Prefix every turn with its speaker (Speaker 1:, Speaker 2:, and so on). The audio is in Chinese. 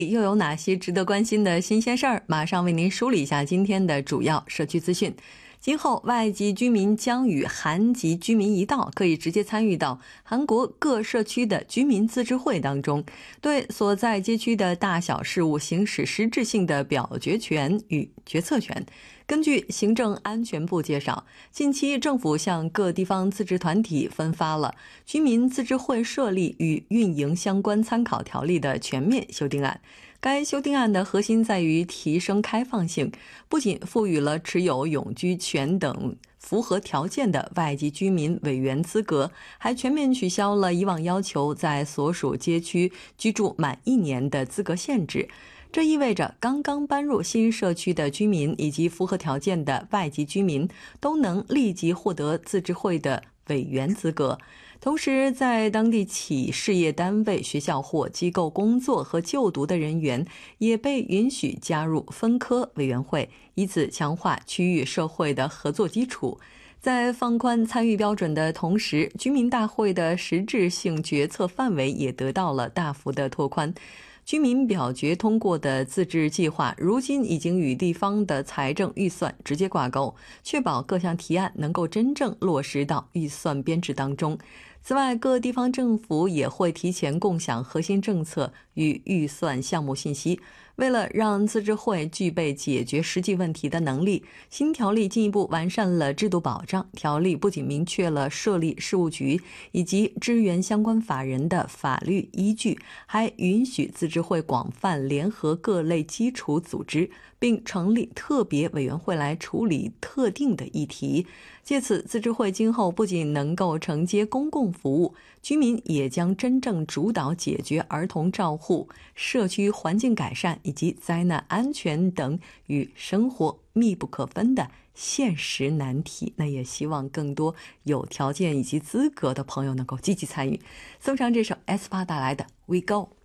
Speaker 1: 又有哪些值得关心的新鲜事儿？马上为您梳理一下今天的主要社区资讯。今后外籍居民将与韩籍居民一道，可以直接参与到韩国各社区的居民自治会当中，对所在街区的大小事务行使实质性的表决权与决策权。根据行政安全部介绍，近期政府向各地方自治团体分发了居民自治会设立与运营相关参考条例的全面修订案。该修订案的核心在于提升开放性，不仅赋予了持有永居权等符合条件的外籍居民委员资格，还全面取消了以往要求在所属街区居住满1年的资格限制。这意味着刚刚搬入新社区的居民以及符合条件的外籍居民都能立即获得自治会的委员资格。同时，在当地企事业单位、学校或机构工作和就读的人员也被允许加入分科委员会，以此强化区域社会的合作基础。在放宽参与标准的同时，居民大会的实质性决策范围也得到了大幅的拓宽。居民表决通过的自治计划，如今已经与地方的财政预算直接挂钩，确保各项提案能够真正落实到预算编制当中。此外，各地方政府也会提前共享核心政策与预算项目信息。为了让自治会具备解决实际问题的能力，新条例进一步完善了制度保障。条例不仅明确了设立事务局以及支援相关法人的法律依据，还允许自治会广泛联合各类基础组织，并成立特别委员会来处理特定的议题。借此，自治会今后不仅能够承接公共服务，居民也将真正主导解决儿童照护、社区环境改善以及灾难安全等与生活密不可分的现实难题。那也希望更多有条件以及资格的朋友能够积极参与。送上这首 aespa 带来的 We Go。